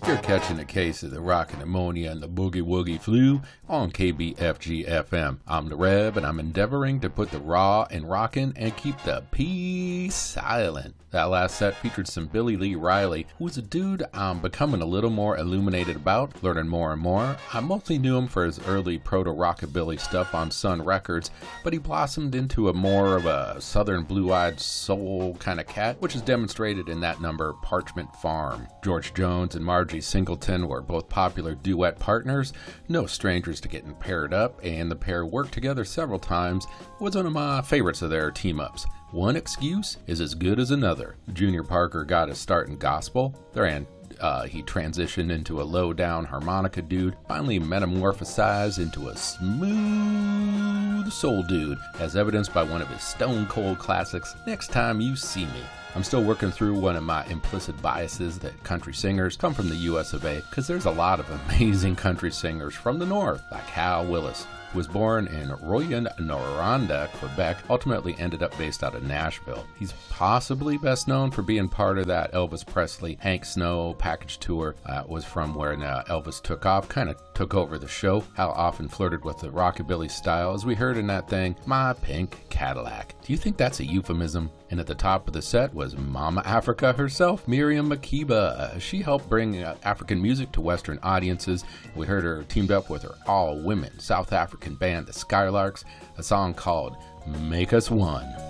You're catching a case of the rockin' pneumonia and the boogie woogie flu on KBFG FM. I'm the Reb, and I'm endeavoring to put the raw and rockin' and keep the P silent. That last set featured some Billy Lee Riley, who's a dude I'm becoming a little more illuminated about, learning more and more. I mostly knew him for his early proto-rockabilly stuff on Sun Records, but he blossomed into a more of a southern blue-eyed soul kind of cat, which is demonstrated in that number, Parchment Farm. George Jones and Margie Singleton were both popular duet partners, no strangers to getting paired up, and the pair worked together several times. It was one of my favorites of their team-ups. One excuse is as good as another. Junior Parker got his start in gospel. He transitioned into a low-down harmonica dude, finally metamorphosized into a smooth soul dude, as evidenced by one of his stone-cold classics, Next Time You See Me. I'm still working through one of my implicit biases that country singers come from the US of A, because there's a lot of amazing country singers from the north, like Hal Willis, who was born in Rouyn-Noranda, Quebec, ultimately ended up based out of Nashville. He's possibly best known for being part of that Elvis Presley, Hank Snow package tour. Was from where Elvis took off, kind of took over the show. Hal often flirted with the rockabilly style, as we heard in that thing, My Pink Cadillac. Do you think that's a euphemism? And at the top of the set was Mama Africa herself, Miriam Makeba. She helped bring African music to Western audiences. We heard her teamed up with her all-women South African band, the Skylarks, a song called Make Us One.